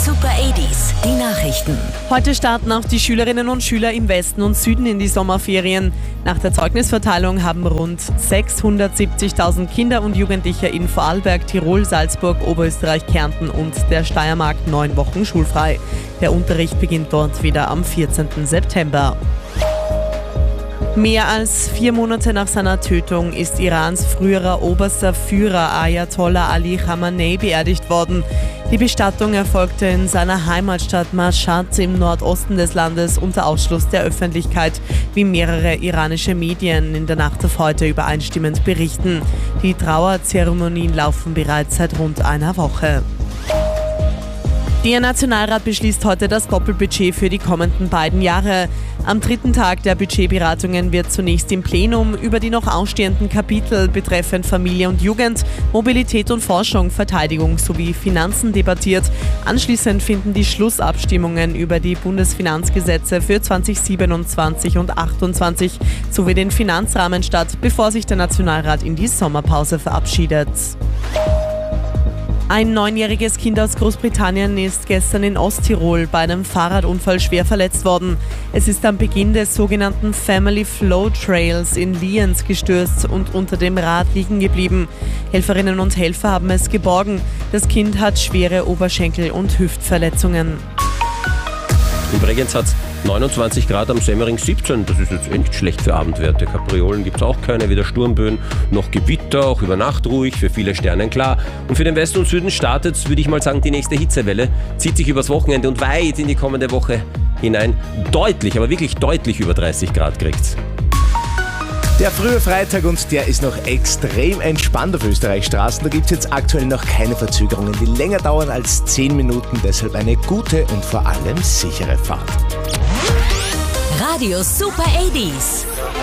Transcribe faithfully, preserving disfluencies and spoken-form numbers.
Super achtziger, die Nachrichten. Heute starten auch die Schülerinnen und Schüler im Westen und Süden in die Sommerferien. Nach der Zeugnisverteilung haben rund sechshundertsiebzigtausend Kinder und Jugendliche in Vorarlberg, Tirol, Salzburg, Oberösterreich, Kärnten und der Steiermark neun Wochen schulfrei. Der Unterricht beginnt dort wieder am vierzehnten September. Mehr als vier Monate nach seiner Tötung ist Irans früherer oberster Führer Ayatollah Ali Khamenei beerdigt worden. Die Bestattung erfolgte in seiner Heimatstadt Mashhad im Nordosten des Landes unter Ausschluss der Öffentlichkeit, wie mehrere iranische Medien in der Nacht auf heute übereinstimmend berichten. Die Trauerzeremonien laufen bereits seit rund einer Woche. Der Nationalrat beschließt heute das Doppelbudget für die kommenden beiden Jahre. Am dritten Tag der Budgetberatungen wird zunächst im Plenum über die noch ausstehenden Kapitel betreffend Familie und Jugend, Mobilität und Forschung, Verteidigung sowie Finanzen debattiert. Anschließend finden die Schlussabstimmungen über die Bundesfinanzgesetze für zweitausendsiebenundzwanzig und achtundzwanzig sowie den Finanzrahmen statt, bevor sich der Nationalrat in die Sommerpause verabschiedet. Ein neunjähriges Kind aus Großbritannien ist gestern in Osttirol bei einem Fahrradunfall schwer verletzt worden. Es ist am Beginn des sogenannten Family Flow Trails in Lienz gestürzt und unter dem Rad liegen geblieben. Helferinnen und Helfer haben es geborgen. Das Kind hat schwere Oberschenkel- und Hüftverletzungen. In Bregenz hat es neunundzwanzig Grad, am Semmering siebzehn. Das ist jetzt eh nicht schlecht für Abendwerte. Kapriolen gibt es auch keine, weder Sturmböen noch Gewitter, auch über Nacht ruhig, für viele Sternen klar. Und für den Westen und Süden startet, würde ich mal sagen, die nächste Hitzewelle. Zieht sich übers Wochenende und weit in die kommende Woche hinein. Deutlich, aber wirklich deutlich über dreißig Grad kriegt's. Der frühe Freitag und der ist noch extrem entspannt auf Österreichs Straßen. Da gibt es jetzt aktuell noch keine Verzögerungen, die länger dauern als zehn Minuten. Deshalb eine gute und vor allem sichere Fahrt. Radio Super achtziger.